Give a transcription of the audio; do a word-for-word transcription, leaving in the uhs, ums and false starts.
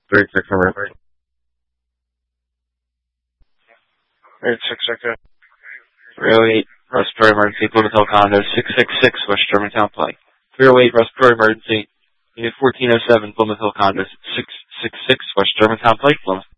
thirty-six emergency. thirty-six, okay. three oh eight, respiratory emergency, Plymouth Hill Condo, six six six, West Germantown Pike. three oh eight, respiratory emergency, Unit fourteen oh seven, Plymouth Hill Condo, six six six, West Germantown Pike, Plymouth.